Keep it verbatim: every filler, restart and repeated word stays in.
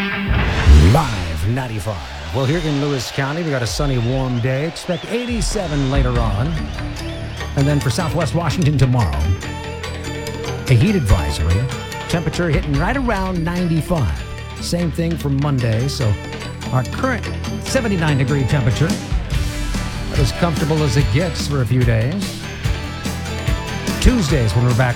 Live ninety-five. Well, here in Lewis County, we got a sunny, warm day. Expect eighty-seven later on. And then for Southwest Washington tomorrow, a heat advisory. Temperature hitting right around ninety-five. Same thing for Monday. So our current seventy-nine degree temperature, that is comfortable as it gets for a few days. Tuesdays when we're back